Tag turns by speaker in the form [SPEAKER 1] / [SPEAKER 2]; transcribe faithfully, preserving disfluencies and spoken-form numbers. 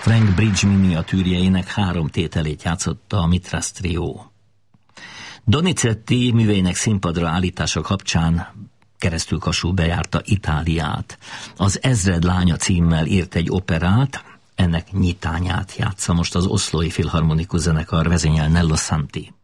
[SPEAKER 1] Frank Bridge miniatűrjeinek három tételét játszotta a Mitras trió. Donizetti műveinek színpadra állítása kapcsán keresztülkassul bejárta Itáliát. Az Ezred lánya címmel írt egy operát, ennek nyitányát játsza most az Oszlói Filharmonikus Zenekar, vezényel Nello Santi.